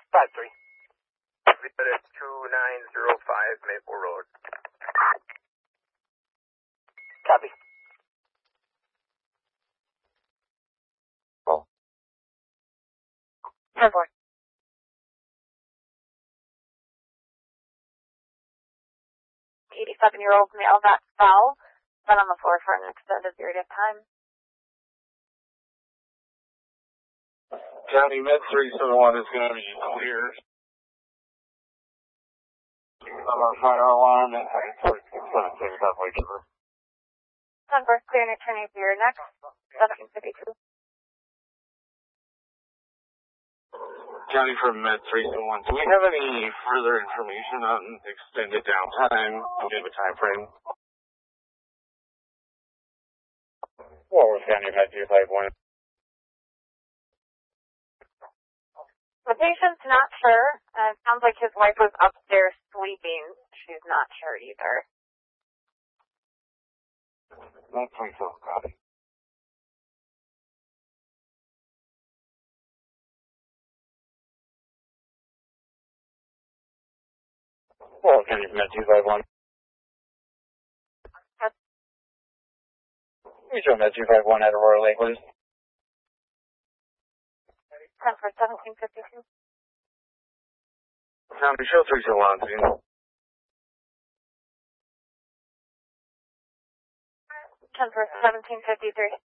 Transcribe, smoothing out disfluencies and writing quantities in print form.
5-3. Leave it at 2905 Maple Road. Copy. Oh. 10-4. 87-year-old male that fell, been on the floor for an extended period of time. County Med 371 is going to be clear. I'm on fire alarm at 4676 Southway River. 10-4, clear and attorney for your next, 1752. County from Med 371. Do we have any further information on extended downtime? Do we have a time frame? Walworth County Med 251. The patient's not sure. It sounds like his wife was upstairs sleeping. She's not sure either. Med 371, copy. Well, County from Med 251. Yes. We show Med 251 at Aurora Lake, please. 10-4, 1752. County, show 321, please. 10-4, 1753.